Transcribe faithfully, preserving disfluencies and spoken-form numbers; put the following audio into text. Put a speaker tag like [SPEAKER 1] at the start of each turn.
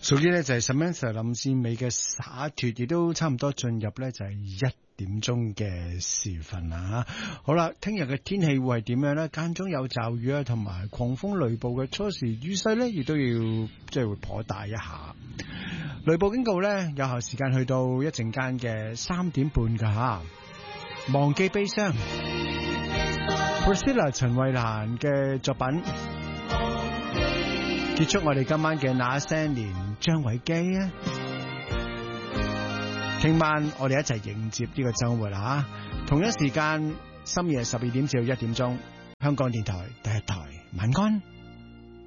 [SPEAKER 1] 屬於咧就係 Samantha 林善美嘅灑脫，亦都差唔多進入咧就係一點鐘嘅時分啦。好啦，聽日嘅天氣會係點樣咧？間中有驟雨啊，同埋狂風雷暴嘅，初時雨勢咧亦都要即係會頗大一下。雷暴警告咧有效時間去到一陣間嘅三點半噶吓。忘記悲傷 Priscilla 陳慧蘭嘅作品，結束我哋今晚嘅那些年。張偉基啊，聽晚我哋一齊迎接呢個周末啦，同一時間深夜十二點至到一點鐘，香港電台第一台，晚安。